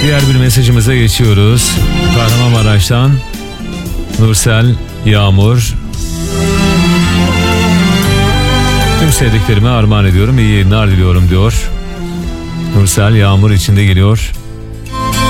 Diğer bir mesajımıza geçiyoruz. Kahramanmaraş'tan Nursel Yağmur. Tüm sevdiklerime armağan ediyorum. İyi yayınlar diliyorum diyor. Nursel Yağmur içinde geliyor.